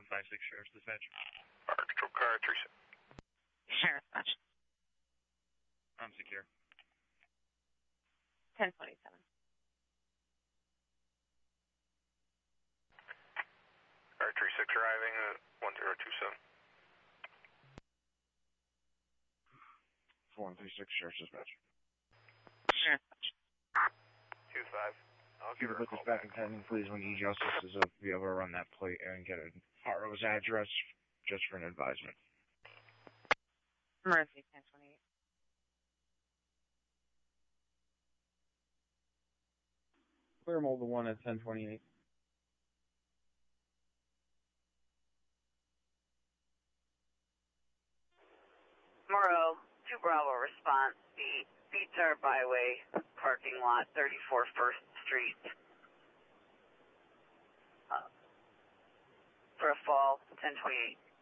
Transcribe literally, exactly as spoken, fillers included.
five six Sheriff's Dispatch. Our control car, three six. Sheriff's Dispatch. I'm secure. ten twenty-seven. Car three six arriving at one zero two seven. four one three six Sheriff's Dispatch. Sheriff's Dispatch. two five. I'll If you give could her a put this call back in pending, please, when E Justice is up, be able to run that plate and get a Harrow's address just for an advisement. Mercy, ten twenty-eight. Clear Mobile one at ten twenty-eight. Morrow, two Bravo response, the Beatar Byway parking lot, thirty-four First Street. Uh, for a fall, ten twenty-eight.